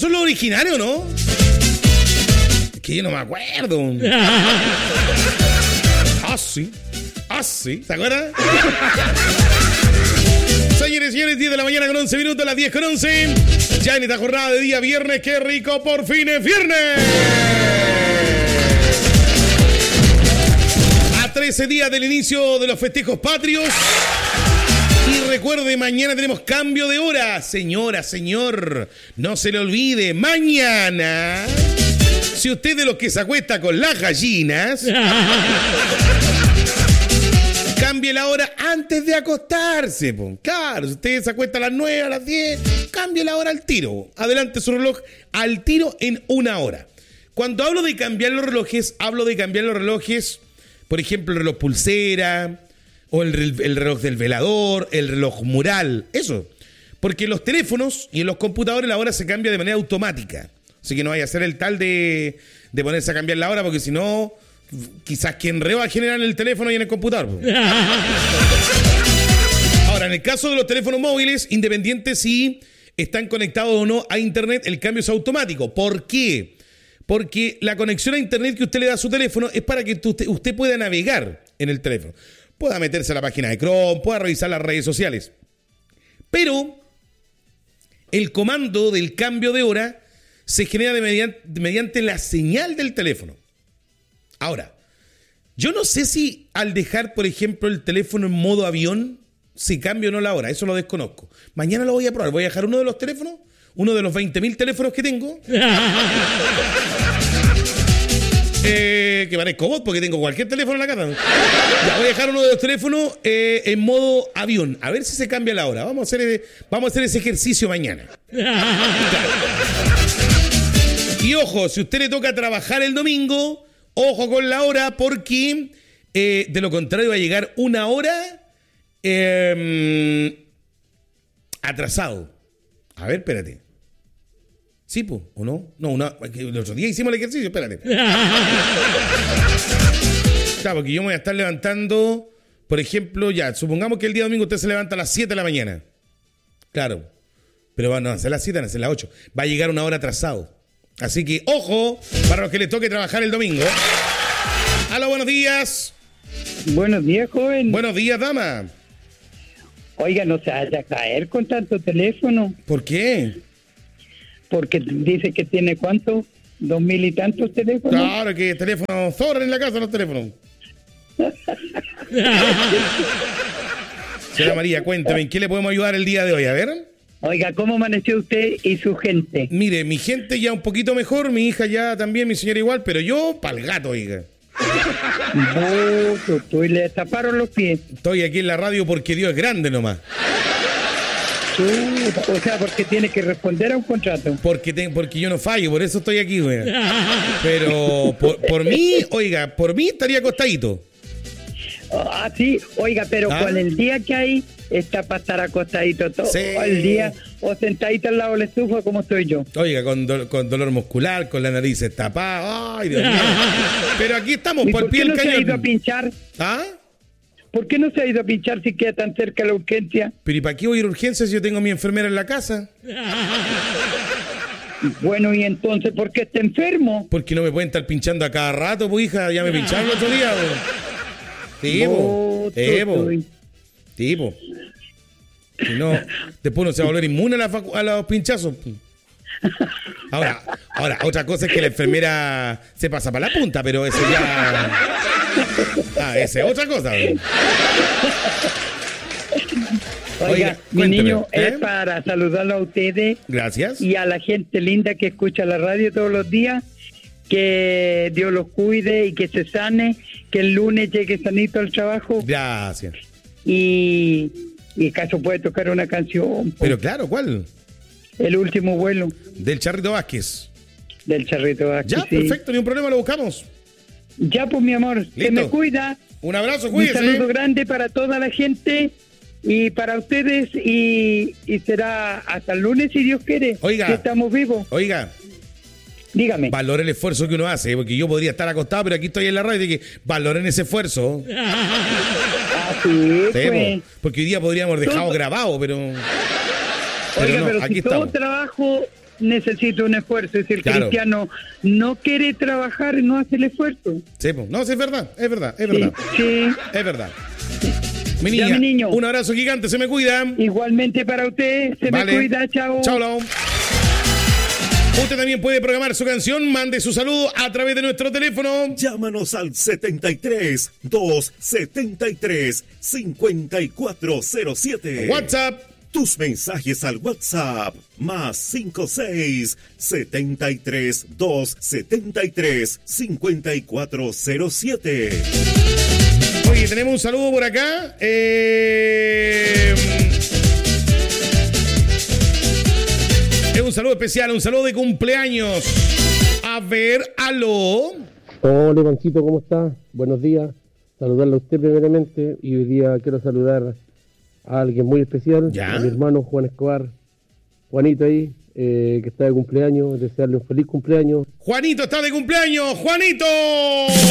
son los originarios, ¿no? Es que yo no me acuerdo. Sí, ¿se acuerdan? Señores y señores, 10 de la mañana con 11 minutos, las 10 con 11. Ya en esta jornada de día viernes, qué rico, por fin es viernes. A 13 días del inicio de los festejos patrios. Y recuerde, mañana tenemos cambio de hora. Señora, señor, no se le olvide, mañana, si usted es de los que se acuesta con las gallinas, cambie la hora antes de acostarse. Claro, si usted se acuesta a las 9, a las 10, cambie la hora al tiro. Adelante su reloj al tiro en una hora. Cuando hablo de cambiar los relojes, por ejemplo, el reloj pulsera, o el reloj del velador, el reloj mural, eso. Porque en los teléfonos y en los computadores la hora se cambia de manera automática. Así que no vaya a ser el tal de ponerse a cambiar la hora, porque si no, quizás quien va a generar en el teléfono y en el computador. Ahora, en el caso de los teléfonos móviles, independiente si están conectados o no a internet, el cambio es automático. ¿Por qué? Porque la conexión a internet que usted le da a su teléfono es para que usted pueda navegar en el teléfono. Pueda meterse a la página de Chrome, pueda revisar las redes sociales. Pero el comando del cambio de hora se genera mediante la señal del teléfono. Ahora, yo no sé si al dejar, por ejemplo, el teléfono en modo avión, se cambia o no la hora. Eso lo desconozco. Mañana lo voy a probar. Voy a dejar uno de los teléfonos, uno de los 20.000 teléfonos que tengo. Que parezco bot porque tengo cualquier teléfono en la casa. Ya voy a dejar uno de los teléfonos en modo avión. A ver si se cambia la hora. Vamos a hacer ese ejercicio mañana. Claro. Y ojo, si a usted le toca trabajar el domingo, ojo con la hora porque de lo contrario va a llegar una hora atrasado. A ver, espérate. ¿Sí, po? ¿O no? No, el otro día hicimos el ejercicio, espérate. Claro, porque yo me voy a estar levantando, por ejemplo, ya, supongamos que el día domingo usted se levanta a las 7 de la mañana. Claro. Pero van a ser las 7, van a ser las 8. Va a llegar una hora atrasado. Así que, ojo, para los que les toque trabajar el domingo. Aló, buenos días. Buenos días, joven. Buenos días, dama. Oiga, no se vaya a caer con tanto teléfono. ¿Por qué? Porque dice que tiene, ¿cuánto? 2.000 y tantos teléfonos. Claro, que teléfonos sobran en la casa los teléfonos. Señora María, cuéntame, ¿en qué le podemos ayudar el día de hoy? A ver. Oiga, ¿cómo amaneció usted y su gente? Mire, mi gente ya un poquito mejor, mi hija ya también, mi señora igual, pero yo pa'l gato, oiga. Tú le taparon los pies. Estoy aquí en la radio porque Dios es grande nomás. O sea, porque tiene que responder a un contrato. Porque yo no fallo, por eso estoy aquí, güey. Pero por mí, oiga, por mí estaría acostadito. Sí, oiga, pero con el día que hay, está para estar acostadito todo el día o sentadito al lado de la estufa como estoy yo. Oiga, con dolor muscular, con la nariz destapada. Ay, Dios mío. Pero aquí estamos, por el pie del cañón. ¿Por qué no se ha ido a pinchar? ¿Ah? ¿Por qué no se ha ido a pinchar si queda tan cerca la urgencia? Pero ¿y para qué voy a ir a urgencias si yo tengo a mi enfermera en la casa? Bueno, ¿y entonces por qué está enfermo? Porque no me pueden estar pinchando a cada rato, pues hija, ya me pincharon el otro día. Tipo. Si no, después uno se va a volver inmune a los pinchazos. Ahora, otra cosa es que la enfermera se pasa para la punta, pero eso ya... esa es otra cosa. Oiga, mi niño, es para saludarlo a ustedes. Gracias. Y a la gente linda que escucha la radio todos los días. Que Dios los cuide y que se sane. Que el lunes llegue sanito al trabajo. Gracias. Y caso puede tocar una canción. Pero claro, ¿cuál? El último vuelo. Del Charrito Vázquez. Del Charrito Vázquez. Ya, sí. Perfecto, ni un problema, lo buscamos. Ya, pues, mi amor, listo. Se me cuida. Un abrazo, cuídese. Un saludo grande para toda la gente y para ustedes y será hasta el lunes, si Dios quiere. Oiga. Si estamos vivos. Oiga. Dígame. Valore el esfuerzo que uno hace, porque yo podría estar acostado, pero aquí estoy en la radio y que valoren ese esfuerzo. Sí, pues. Porque hoy día podríamos dejarlo grabado, pero Oiga, no, pero aquí si estamos. todo trabajo necesita un esfuerzo. Es decir, el cristiano no quiere trabajar y no hace el esfuerzo. Sí, pues. No, sí, es verdad. Sí. Es verdad. Mi niña, un abrazo gigante, se me cuida. Igualmente para usted, me cuida, chao. Chao. Usted también puede programar su canción, mande su saludo a través de nuestro teléfono. Llámanos al 73-273-5407. WhatsApp. Tus mensajes al WhatsApp, más 56-73-273-5407. Oye, tenemos un saludo por acá. Es un saludo especial, un saludo de cumpleaños. A ver, aló. Hola, Panchito, ¿cómo está? Buenos días. Saludarle a usted primeramente. Y hoy día quiero saludar a alguien muy especial, a mi hermano Juan Escobar. Juanito ahí, que está de cumpleaños. Desearle un feliz cumpleaños. Juanito está de cumpleaños. ¡Juanito!